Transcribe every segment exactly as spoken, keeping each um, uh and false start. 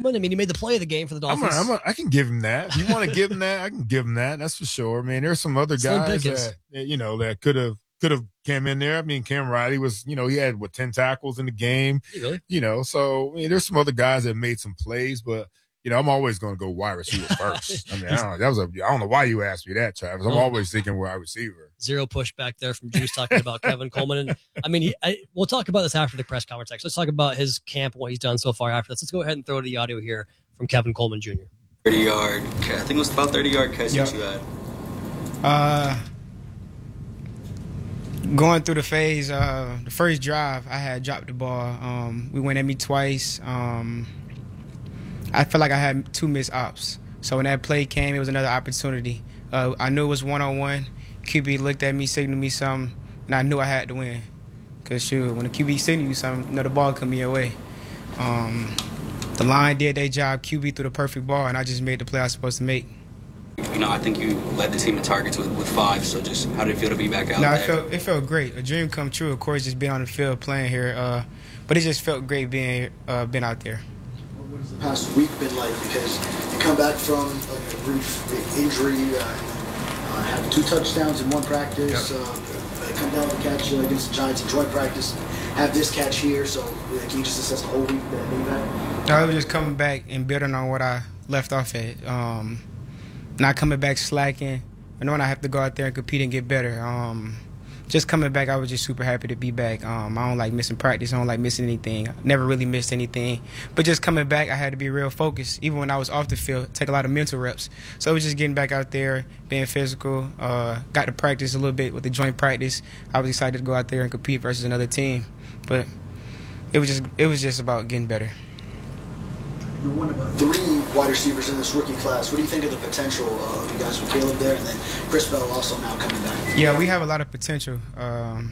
Coleman? I mean, he made the play of the game for the I'm Dolphins. a, I'm a, I can give him that. If you want to give him that, I can give him that. That's for sure. I mean, there's some other Slim guys Pickens. that, you know, that could have could have came in there. I mean, Cam Riley was, you know, he had, what, ten tackles in the game. Really? You know, so I mean, there's some other guys that made some plays, but, you know, I'm always going to go wide receiver first. I mean, I don't, that was a, I don't know why you asked me that, Travis. I'm Oh. always thinking wide receiver. Zero pushback there from Juice talking about Kevin Coleman. And I mean, he, I, we'll talk about this after the press conference. Actually, let's talk about his camp and what he's done so far after this. Let's go ahead and throw the audio here from Kevin Coleman Junior thirty yard, I think it was about thirty yard catch Yep. that you had. Uh, going through the phase, uh, the first drive, I had dropped the ball. Um, we went at me twice. Um, I felt like I had two missed ops. So when that play came, it was another opportunity. Uh, I knew it was one-on-one. Q B looked at me, signaled me something, and I knew I had to win. Because, shoot, when the Q B signaled you something, you know the ball coming your way. Um, the line did their job. Q B threw the perfect ball, and I just made the play I was supposed to make. You know, I think you led the team in targets with, with five, so just how did it feel to be back out no, there? it felt it felt great. A dream come true. Of course, just being on the field playing here, uh, but it just felt great being uh, being out there. What has the past week been like? Because you come back from like a brief injury, uh, uh, have two touchdowns in one practice, Yep. uh, come down with a catch uh, against the Giants in joint practice, have this catch here. So uh, can you just assess the whole week that they've had? I was just coming back and building on what I left off at. Um, not coming back slacking, and knowing I have to go out there and compete and get better. Um, just coming back, I was just super happy to be back. Um, I don't like missing practice. I don't like missing anything. I never really missed anything. But just coming back, I had to be real focused. Even when I was off the field, take a lot of mental reps. So it was just getting back out there, being physical. Uh, got to practice a little bit with the joint practice. I was excited to go out there and compete versus another team. But it was just it was just about getting better. You're one of three wide receivers in this rookie class. What do you think of the potential uh, of you guys with Caleb there, and then Chris Bell also now coming back? Yeah, we have a lot of potential. Um,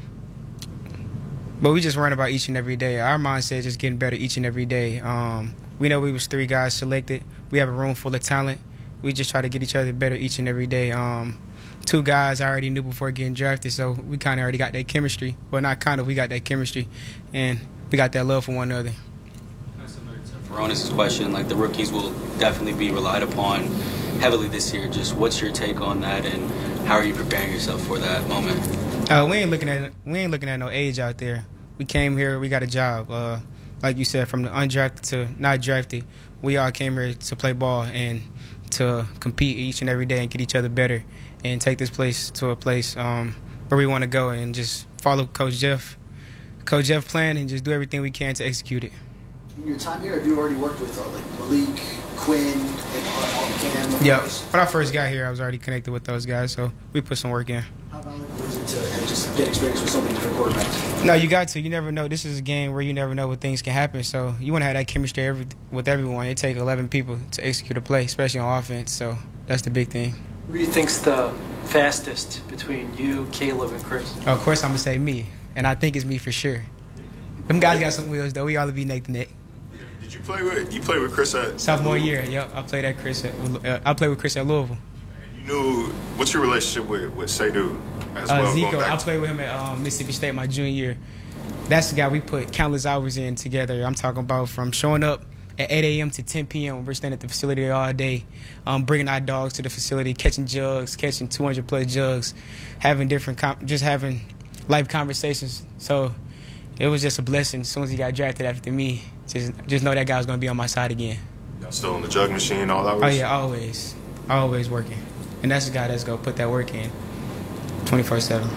but we just run about each and every day. Our mindset is just getting better each and every day. Um, we know we was three guys selected. We have a room full of talent. We just try to get each other better each and every day. Um, two guys I already knew before getting drafted, so we kind of already got that chemistry. Well, not kind of, we got that chemistry, and we got that love for one another. Veronis' question, like the rookies will definitely be relied upon heavily this year. Just what's your take on that, and how are you preparing yourself for that moment? Uh, we ain't looking at we ain't looking at no age out there. We came here, we got a job. Uh, like you said, from the undrafted to not drafted, we all came here to play ball and to compete each and every day and get each other better and take this place to a place um, where we want to go and just follow Coach Jeff, Coach Jeff plan and just do everything we can to execute it. In your time here, have you already worked with uh, like Malik, Quinn, and uh, Cam? Yeah, when I first got here, I was already connected with those guys, so we put some work in. How valuable is it to uh, just get experience with so many different quarterbacks? No, you got to. You never know. This is a game where you never know what things can happen. So you want to have that chemistry every, with everyone. It takes eleven people to execute a play, especially on offense. So that's the big thing. Who do you think's the fastest between you, Caleb, and Chris? Oh, of course, I'm going to say me. And I think it's me for sure. Them guys got some wheels, though. We ought to be neck to neck. Did you play with you played with Chris at Sophomore year, yep. I played at Chris at uh, I played with Chris at Louisville. You knew what's your relationship with with Seydou as Uh, well? Zico, going I back? played with him at um, Mississippi State my junior year. That's the guy we put countless hours in together. I'm talking about from showing up at eight a.m. to ten p.m. We're staying at the facility all day, um, bringing our dogs to the facility, catching jugs, catching two hundred plus jugs, having different, com- just having life conversations. So it was just a blessing. As soon as he got drafted after me, just just know that guy was going to be on my side again. Y'all still on the jug machine all hours? Oh, yeah, always. Always working. And that's the guy that's going to put that work in twenty-four seven.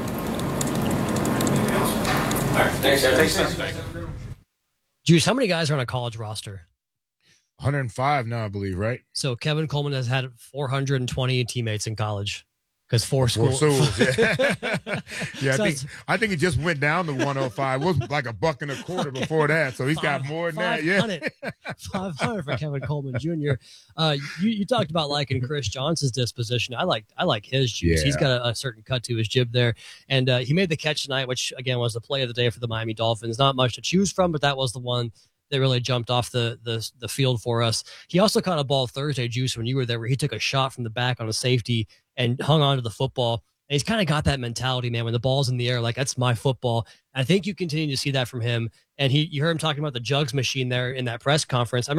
All right, thanks, thanks. Juice, how many guys are on a college roster? one hundred five now, I believe, right? So Kevin Coleman has had four hundred twenty teammates in college because four schools. Four schools, yeah. yeah, I So think it's- I think he just went down to one oh five. It was like a buck and a quarter before that, so he's got more than that. Yeah, five hundred for Kevin Coleman Junior Uh, you, you talked about liking Chris Johnson's disposition. I like I like his juice. Yeah. He's got a, a certain cut to his jib there, and uh, he made the catch tonight, which again was the play of the day for the Miami Dolphins. Not much to choose from, but that was the one that really jumped off the, the the field for us. He also caught a ball Thursday, Juice, when you were there, where he took a shot from the back on a safety and hung on to the football. And he's kind of got that mentality, man, when the ball's in the air, like, that's my football. I think you continue to see that from him. And he, you heard him talking about the jugs machine there in that press conference. I remember